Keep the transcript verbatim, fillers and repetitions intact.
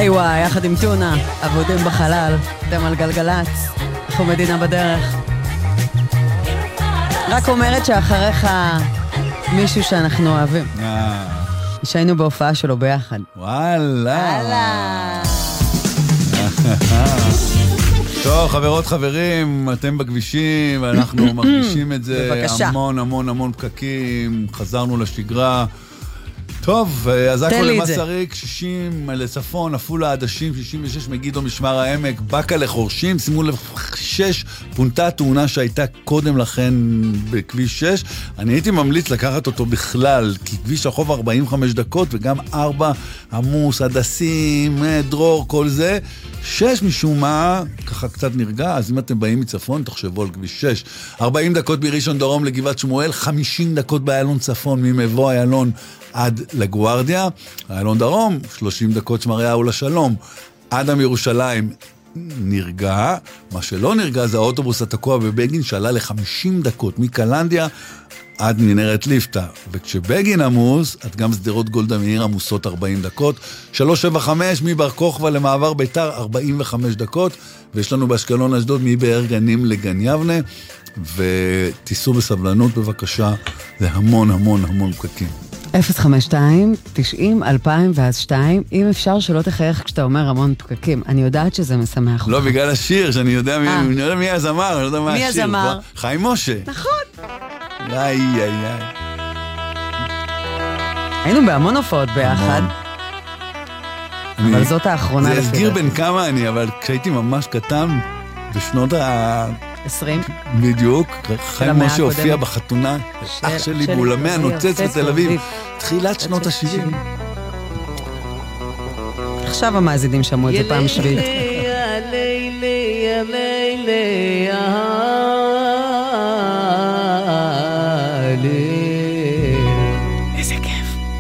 היי וואי, יחד עם טונה, עבודים בחלל, אתם על גלגלץ, אנחנו מדינה בדרך. רק אומרת שאחריך מישהו שאנחנו אוהבים. שהיינו בהופעה שלו ביחד. וואלה. טוב, חברות, חברים, אתם בכבישים, ואנחנו מרגישים את זה. בבקשה. המון, המון, המון פקקים, חזרנו לשגרה. טוב, אז הכל למסריק, שישים לצפון, אפולה עדשים, שישים ושש מגידו משמר העמק, בקה לחורשים, שימו לב, שש, פונתה תאונה שהייתה קודם לכן בכביש שש. אני הייתי ממליץ לקחת אותו בכלל, כי כביש החוף ארבעים וחמש דקות, וגם ארבע עמוס, עדסים, דרור, כל זה. שש משום מה, ככה קצת נרגע, אז אם אתם באים מצפון, תחשבו על כביש שש. ארבעים דקות בראשון דרום לגבעת שמואל, חמישים דקות באיילון צפון, ממבוא איילון עד לגוארדיה, איילון דרום, שלושים דקות שמריהו לשלום, אדם ירושלים נרגע, מה שלא נרגע זה האוטובוס התקוע בבגין שעלה ל-חמישים דקות מקלנדיה עד מנהרת ליפתא, וכשבגין עמוס, את גם סדרות גולדה מאיר עמוסות ארבעים דקות, שלוש שבע חמש מבר כוכבא למעבר ביתר ארבעים וחמש דקות, ויש לנו באשקלון אשדוד מבאר גנים לגן יבנה, ותיסעו בסבלנות בבקשה, זה המון המון המון פקקים. אפס חמש שתיים תשעים אלפיים ואז שתיים, אם אפשר שלא תחייך כשאתה אומר המון פקקים. אני יודעת שזה משמח. לא, בגלל השיר, שאני יודע מי, אני יודע מי הזמר, אני לא יודע מה השיר. מי הזמר? חיים משה. נכון. איי, איי, איי. היינו בהמון הופעות ביחד. אבל זאת האחרונה. זה הסגיר בין כמה אני, אבל כשהייתי ממש קטן, בשנות ה... עשרים. בדיוק, חיים משה הופיע בחתונה, אח שלי באולמי הנוצץ בתל אביב, תחילת שנות ה-שבעים. עכשיו המאזינים שמעו את זה פעם שביעית.